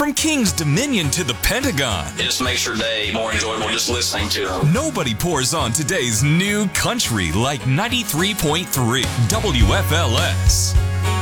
From King's Dominion to the Pentagon. It just makes your day more enjoyable just listening to them. Nobody pours on today's new country like 93.3 WFLS.